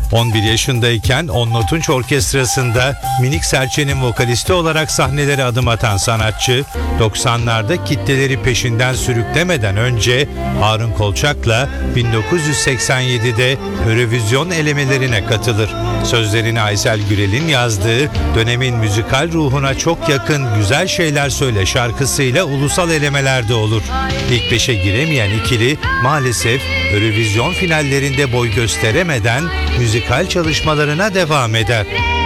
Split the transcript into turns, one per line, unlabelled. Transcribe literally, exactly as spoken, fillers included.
on bir yaşındayken On Notunç Orkestrası'nda Minik Serçe'nin vokalisti olarak sahnelere adım atan sanatçı, doksanlarda kitleleri peşinden sürüklemeden önce Harun Kolçak'la bin dokuz yüz seksen yedide Eurovision elemelerine katılır. Sözlerini Aysel Gürel'in yazdığı, dönemin müzikal ruhuna çok yakın Güzel Şeyler Söyle şarkısıyla ulusal elemelerde olur. İlk beşe giremeyen ikili maalesef Eurovision finallerinde boy gösteremeden müzikal çalışmalarına devam eder.